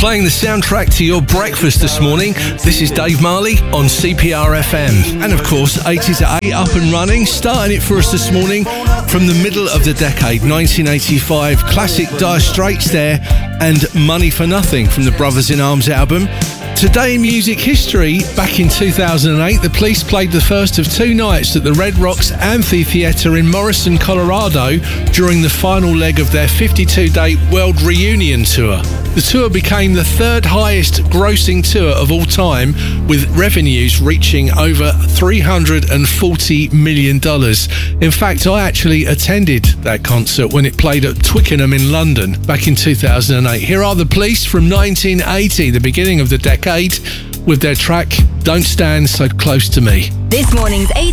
playing the soundtrack to your breakfast this morning. This is Dave Marley on CPR FM. And of course, 80s at 8 up and running. Starting it for us this morning from the middle of the decade, 1985. Classic Dire Straits there, and Money for Nothing from the Brothers in Arms album. Today in music history, back in 2008, the Police played the first of two nights at the Red Rocks Amphitheatre in Morrison, Colorado, during the final leg of their 52-day World Reunion Tour. The tour became the third highest grossing tour of all time, with revenues reaching over $340 million. In fact, I actually attended that concert when it played at Twickenham in London back in 2008. Here are the Police from 1980, the beginning of the decade, with their track Don't Stand So Close to Me. This morning's 8